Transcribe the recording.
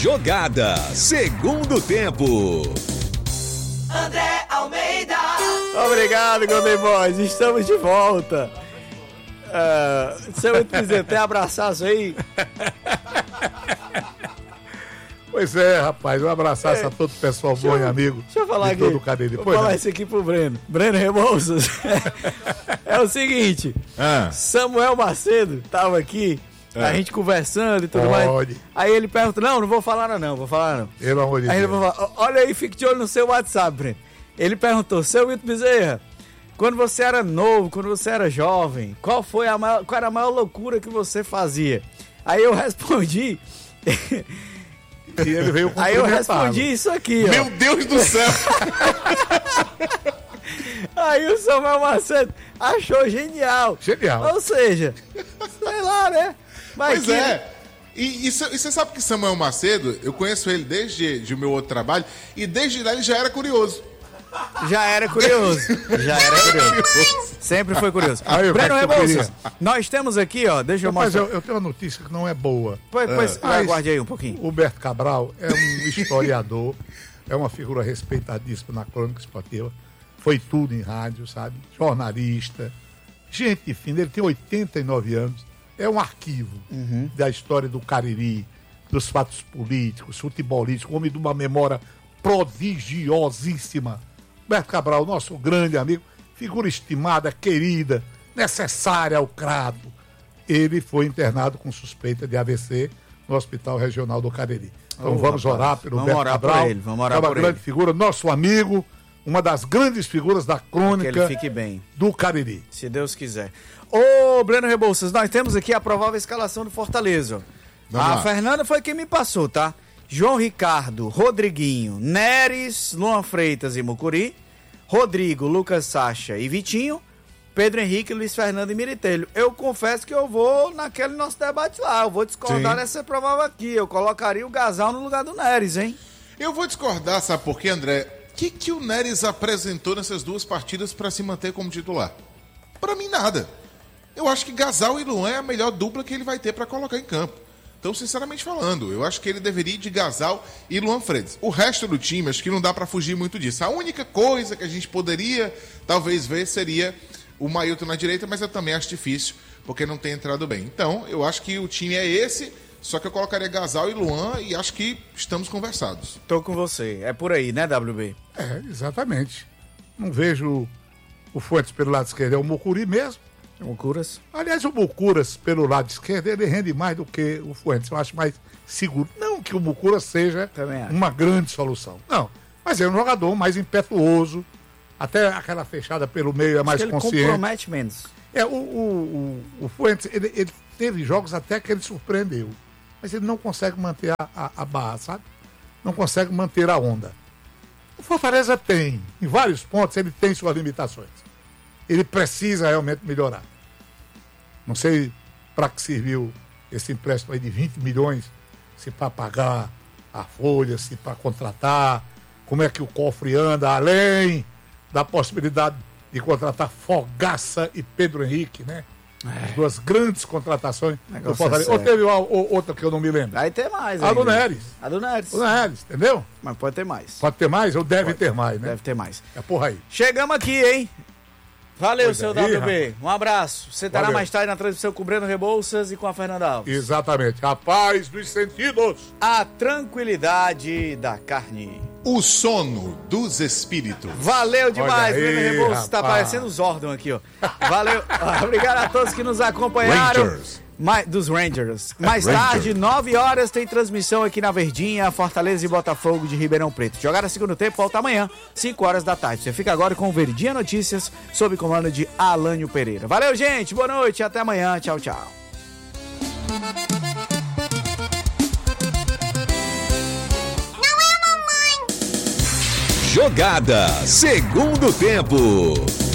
Jogada, segundo tempo. André Almeida. Obrigado, Golden Boys. Estamos de volta. Seu Piseiro, tem abraçaço aí? Pois é, rapaz, um abraço a todo o pessoal bom e amigo. Deixa eu falar de aqui. todo o Cariri. Vou falar isso aqui pro Breno. Breno Rebouças. É o seguinte, Samuel Macedo tava aqui, a gente conversando e tudo mais. Aí ele pergunta, não vou falar não, vou falar não. Pelo amor de Aí Deus. ele vai falar, olha aí, fique de olho no seu WhatsApp, Breno. Ele perguntou, seu Vitor Bezerra, quando você era novo, quando você era jovem, qual era a maior loucura que você fazia? Aí eu respondi... E ele veio Aí eu respondi isso aqui, ó. Meu Deus do céu! Aí o Samuel Macedo achou genial. Genial. Ou seja, sei lá, né? Mas Pois é. E você sabe que Samuel Macedo, eu conheço ele desde o meu outro trabalho, e desde lá ele já era curioso. Já era curioso. Sempre foi curioso. Aí, Breno vai que eu Rebouças, queria. nós temos aqui, ó, deixa eu Mas mostrar. eu tenho uma notícia que não é boa. Pois aguarde aí um pouquinho. O Humberto Cabral é um historiador, é uma figura respeitadíssima na crônica esportiva. Foi tudo em rádio, sabe? Jornalista, gente fina. Ele tem 89 anos. É um arquivo da história do Cariri, dos fatos políticos, futebolísticos, homem de uma memória prodigiosíssima. Humberto Cabral, nosso grande amigo, figura estimada, querida, necessária ao crado. Ele foi internado com suspeita de AVC no Hospital Regional do Cariri. Então vamos orar pelo Humberto Cabral. Vamos orar é uma por grande ele. figura, nosso amigo, uma das grandes figuras da Que crônica ele fique bem, do Cariri. se Deus quiser. Ô, Breno Rebouças, nós temos aqui a provável escalação do Fortaleza. Vamos A lá. Fernanda foi quem me passou, tá? João Ricardo, Rodriguinho, Neres, Luan Freitas e Mucuri, Rodrigo, Lucas Sacha e Vitinho, Pedro Henrique, Luiz Fernando e Miritelho. Eu confesso que eu vou naquele nosso debate lá, eu vou discordar dessa provável aqui. Eu colocaria o Gasal no lugar do Neres, hein? Eu vou discordar, sabe por quê, André? O que o Neres apresentou nessas duas partidas para se manter como titular? Para mim, nada. Eu acho que Gasal e Luan é a melhor dupla que ele vai ter para colocar em campo. Então, sinceramente falando, eu acho que ele deveria ir de Gasal e Luan Freitas. O resto do time, acho que não dá para fugir muito disso. A única coisa que a gente poderia, talvez, ver seria o Mailton na direita, mas eu também acho difícil, porque não tem entrado bem. Então, eu acho que o time é esse, só que eu colocaria Gasal e Luan e acho que estamos conversados. Tô com você. É por aí, né, WB? É, exatamente. Não vejo o Fuentes pelo lado esquerdo, é o Mucuri mesmo. Loucuras. Aliás, o Mucuras, pelo lado esquerdo, ele rende mais do que o Fuentes. Eu acho mais seguro. Não que o Mucuras seja Também acho. uma grande solução. Não. Mas é um jogador mais impetuoso. Até aquela fechada pelo meio é mais Ele consciente. compromete menos. O Fuentes, ele teve jogos até que ele surpreendeu. Mas ele não consegue manter a barra, sabe? Não consegue manter a onda. O Fortaleza tem. Em vários pontos, ele tem suas limitações. Ele precisa realmente melhorar. Não sei para que serviu esse empréstimo aí de 20 milhões, se para pagar a folha, se para contratar, como é que o cofre anda, além da possibilidade de contratar Fogaça e Pedro Henrique, né? As duas grandes contratações do Fortaleza. Ou teve outra que eu não me lembro. Vai ter mais, A do Neres. A do Neres. O Neres, entendeu? Mas pode ter mais. Pode ter mais ou deve ter mais, né? Deve ter mais. É porra aí. Chegamos aqui, hein? Valeu, Pois seu aí, WB. Um abraço. Você estará Valeu. mais tarde na transmissão com o Breno Rebouças e com a Fernanda Alves. Exatamente. A paz dos sentidos. A tranquilidade da carne. O sono dos espíritos. Valeu demais, Olha aí, Breno Rebouças. Tá rapaz. parecendo os Zordon aqui, ó. Valeu. Obrigado a todos que nos acompanharam. Rangers. Dos Rangers. Mais tarde, 9 horas, tem transmissão aqui na Verdinha, Fortaleza e Botafogo de Ribeirão Preto. Jogar a segundo tempo, volta amanhã, 5 horas da tarde. Você fica agora com o Verdinha Notícias, sob comando de Alânio Pereira. Valeu, gente. Boa noite. Até amanhã. Tchau, tchau. Jogada, segundo tempo.